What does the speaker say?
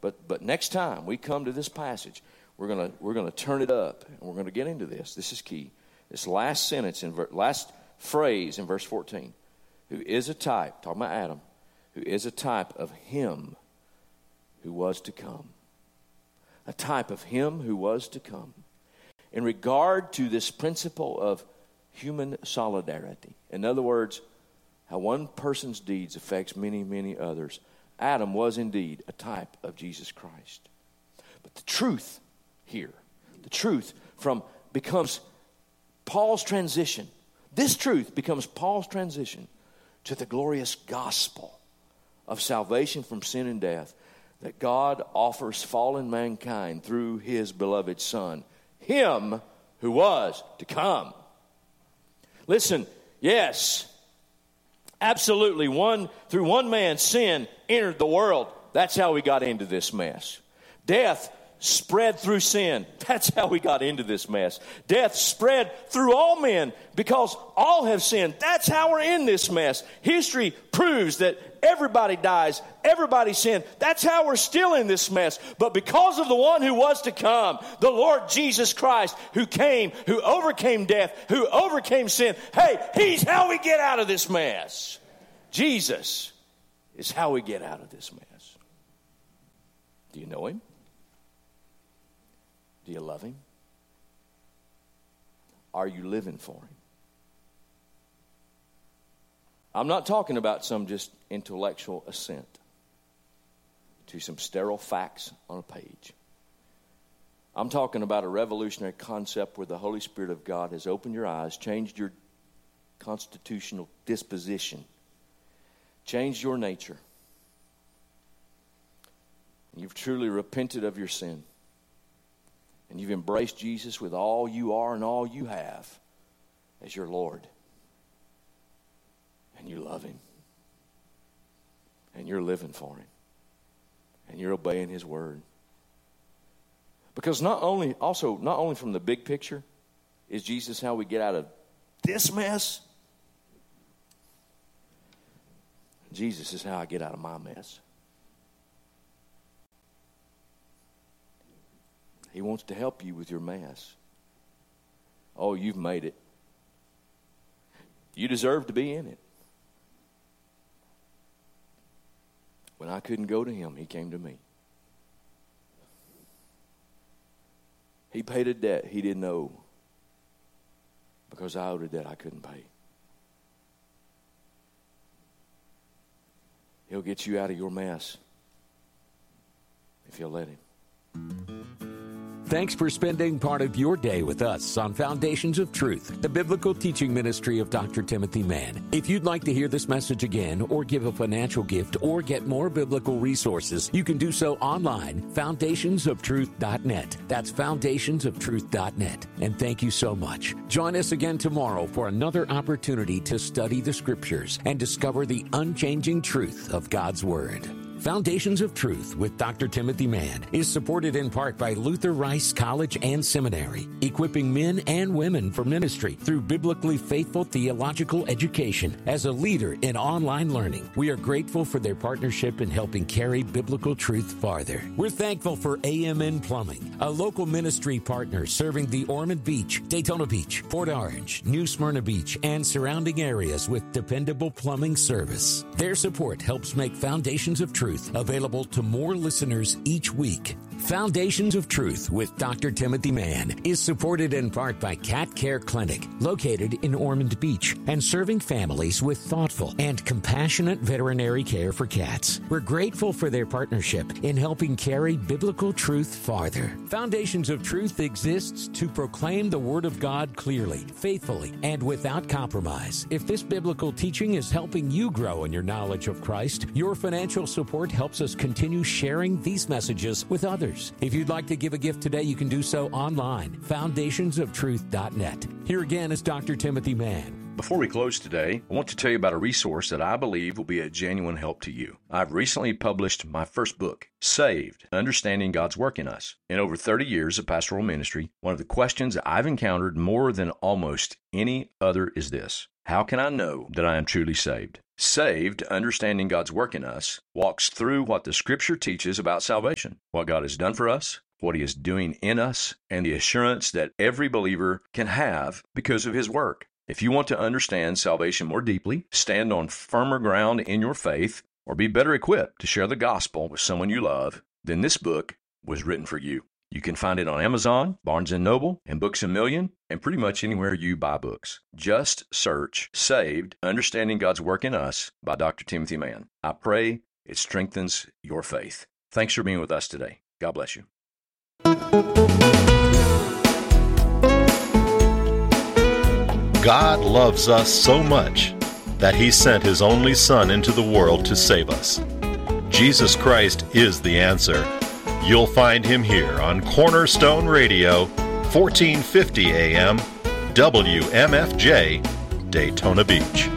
But next time we come to this passage, we're gonna turn it up, and we're gonna get into this. This is key. This last sentence last phrase in verse 14, who is a type, talking about Adam, who is a type of him who was to come. A type of him who was to come. In regard to this principle of human solidarity, in other words, how one person's deeds affects many, many others, Adam was indeed a type of Jesus Christ. But the truth here, the truth becomes Paul's transition. This truth becomes Paul's transition to the glorious gospel of salvation from sin and death that God offers fallen mankind through his beloved Son, him who was to come. Listen, yes, absolutely, through one man, sin entered the world. That's how we got into this mess. Death spread through sin. That's how we got into this mess. Death spread through all men because all have sinned. That's how we're in this mess. History proves that everybody dies, everybody sinned. That's how we're still in this mess. But because of the one who was to come, the Lord Jesus Christ, who came, who overcame death, who overcame sin, hey, he's how we get out of this mess. Jesus is how we get out of this mess. Do you know him? Do you love him? Are you living for him? I'm not talking about some just intellectual assent to some sterile facts on a page. I'm talking about a revolutionary concept where the Holy Spirit of God has opened your eyes, changed your constitutional disposition, changed your nature. And you've truly repented of your sin. And you've embraced Jesus with all you are and all you have as your Lord. And you love him. And you're living for him. And you're obeying his word. Because not only from the big picture is Jesus how we get out of this mess. Jesus is how I get out of my mess. He wants to help you with your mess. Oh, you've made it. You deserve to be in it. When I couldn't go to him, he came to me. He paid a debt he didn't owe because I owed a debt I couldn't pay. He'll get you out of your mess if you'll let him. Thanks for spending part of your day with us on Foundations of Truth, the biblical teaching ministry of Dr. Timothy Mann. If you'd like to hear this message again or give a financial gift or get more biblical resources, you can do so online, foundationsoftruth.net. That's foundationsoftruth.net. And thank you so much. Join us again tomorrow for another opportunity to study the Scriptures and discover the unchanging truth of God's Word. Foundations of Truth with Dr. Timothy Mann is supported in part by Luther Rice College and Seminary, equipping men and women for ministry through biblically faithful theological education. As a leader in online learning, we are grateful for their partnership in helping carry biblical truth farther. We're thankful for AMN Plumbing, a local ministry partner serving the Ormond Beach, Daytona Beach, Port Orange, New Smyrna Beach, and surrounding areas with dependable plumbing service. Their support helps make Foundations of Truth available to more listeners each week. Foundations of Truth with Dr. Timothy Mann is supported in part by Cat Care Clinic, located in Ormond Beach, and serving families with thoughtful and compassionate veterinary care for cats. We're grateful for their partnership in helping carry biblical truth farther. Foundations of Truth exists to proclaim the Word of God clearly, faithfully, and without compromise. If this biblical teaching is helping you grow in your knowledge of Christ, your financial support helps us continue sharing these messages with others. If you'd like to give a gift today, you can do so online, foundationsoftruth.net. Here again is Dr. Timothy Mann. Before we close today, I want to tell you about a resource that I believe will be a genuine help to you. I've recently published my first book, Saved, Understanding God's Work in Us. In over 30 years of pastoral ministry, one of the questions I've encountered more than almost any other is this: How can I know that I am truly saved? Saved, understanding God's work in us, walks through what the Scripture teaches about salvation, what God has done for us, what He is doing in us, and the assurance that every believer can have because of His work. If you want to understand salvation more deeply, stand on firmer ground in your faith, or be better equipped to share the gospel with someone you love, then this book was written for you. You can find it on Amazon, Barnes & Noble, and Books A Million, and pretty much anywhere you buy books. Just search Saved, Understanding God's Work in Us by Dr. Timothy Mann. I pray it strengthens your faith. Thanks for being with us today. God bless you. God loves us so much that He sent His only Son into the world to save us. Jesus Christ is the answer. You'll find Him here on Cornerstone Radio, 1450 AM, WMFJ, Daytona Beach.